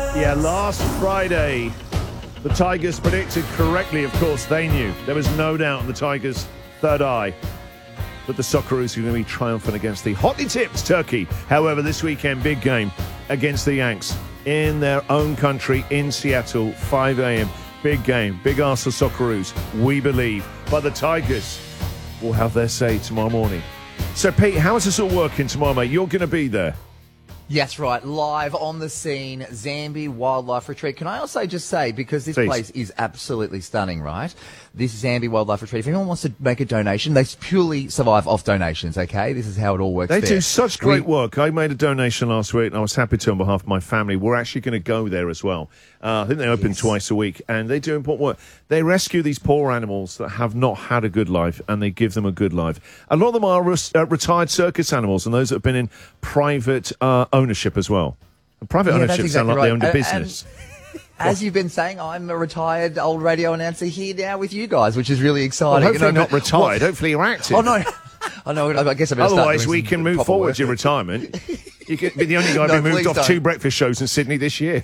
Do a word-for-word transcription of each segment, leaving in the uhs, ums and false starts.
Yeah, last Friday, the Tigers predicted correctly. Of course, they knew. There was no doubt in the Tigers' third eye that the Socceroos were going to be triumphant against the hotly tipped Turkey. However, this weekend, big game against the Yanks in their own country in Seattle, five a.m. Big game, big Arsenal Socceroos, we believe. But the Tigers will have their say tomorrow morning. So, Pete, how is this all working tomorrow, mate? You're going to be there. Yes, right. Live on the scene, Zambi Wildlife Retreat. Can I also just say, because this Please. place is absolutely stunning, right? This Zambi Wildlife Retreat. If anyone wants to make a donation, they purely survive off donations, okay? This is how it all works. They there. do such great we, work. I made a donation last week, and I was happy to on behalf of my family. We're actually going to go there as well. Uh, I think they open yes. twice a week, and they do important work. They rescue these poor animals that have not had a good life, and they give them a good life. A lot of them are res- uh, retired circus animals, and those that have been in private uh, ownership as well. And private Yeah, ownership that's sound exactly like they owned a right. business. And, as you've been saying, I'm a retired old radio announcer here now with you guys, which is really exciting. Well, hopefully you know, not retired. What? Hopefully you're active. Oh, no. I know. I guess I better start Otherwise, doing we some can move proper forward work. your retirement. You could be the only guy No, who moved please off don't. two breakfast shows in Sydney this year.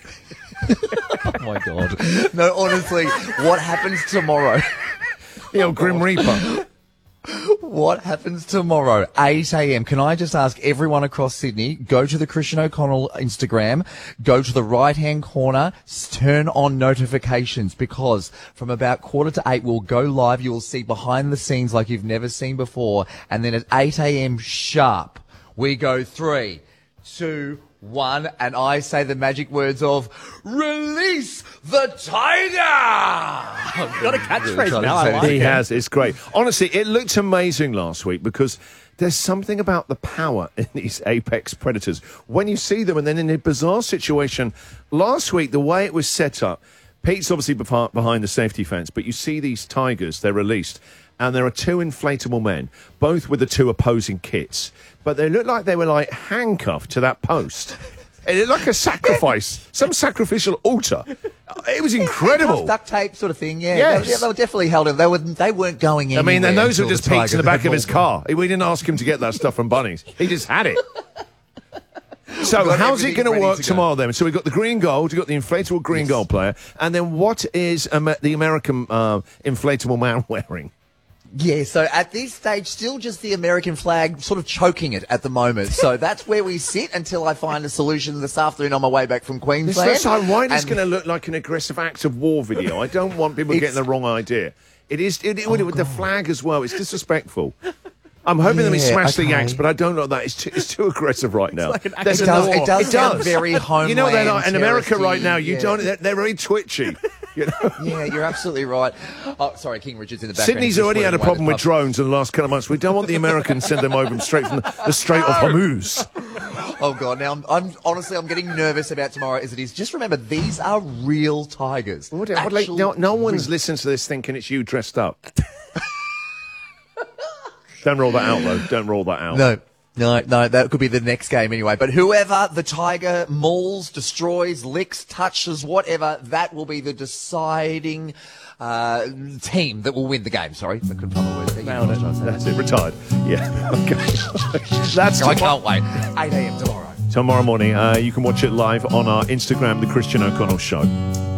Oh, my God. No, honestly, what happens tomorrow? The old Grim Reaper. What happens tomorrow, eight a.m? Can I just ask everyone across Sydney, go to the Christian O'Connell Instagram, go to the right-hand corner, s- turn on notifications, because from about quarter to eight, we'll go live. You will see behind the scenes like you've never seen before. And then at eight a.m. sharp, we go three, two, one, and I say the magic words of release the tiger. I've got a catchphrase now, I like He it. has. It's great. Honestly, it looked amazing last week because there's something about the power in these apex predators. When you see them and then in a bizarre situation, last week, the way it was set up, Pete's obviously bef- behind the safety fence, but you see these tigers, they're released, and there are two inflatable men, both with the two opposing kits, but they look like they were like handcuffed to that post. It looked like a sacrifice, some sacrificial altar. It was incredible. Duct tape sort of thing, yeah. Yes. They, yeah, they were definitely held in. They, were, they weren't going I anywhere. mean, and those are until just the peaks in the tiger back of his car. We didn't ask him to get that stuff from Bunnings. He just had it. So We've got how's it everything going to ready work to go. tomorrow then? So we've got the green gold, we've got the inflatable green Yes. gold player, and then what is um, the American uh, inflatable man wearing? Yeah, so at this stage, still just the American flag sort of choking it at the moment. So that's where we sit until I find a solution this afternoon on my way back from This Queensland. looks like right, it's And- going to look like an aggressive act of war video. I don't want people It's- getting the wrong idea. It is it, it, with the flag as well. It's disrespectful. I'm hoping that we Yeah, smash the okay. Yanks, but I don't know that. It's too, it's too aggressive right now. like an act There's It a does, war. it does It sound does. very homeland. You know they're not in America right terroristy, now. You yeah. don't. They're, they're very twitchy. You know? Yeah, you're absolutely right. Oh, sorry, King Richard's in the background. Sydney's He's already had a swearing away problem the with pub. drones in the last couple of months. We don't want the Americans to send them over straight from the, the Strait of Hormuz. Oh God! Now I'm, I'm honestly I'm getting nervous about tomorrow as it is. Just remember, these are real tigers. What, what, like, Actual no, no one's real- listening to this thinking it's you dressed up. Don't roll that out, though. Don't roll that out. No, no, no. That could be the next game anyway. But whoever the tiger mauls, destroys, licks, touches, whatever, that will be the deciding uh, team that will win the game. Sorry, I couldn't find my words there. You know what I was trying to say. That's it. Retired. Yeah. Okay. That's I tomorrow, can't wait. eight a.m. tomorrow. tomorrow morning. Uh, you can watch it live on our Instagram, The Christian O'Connell Show.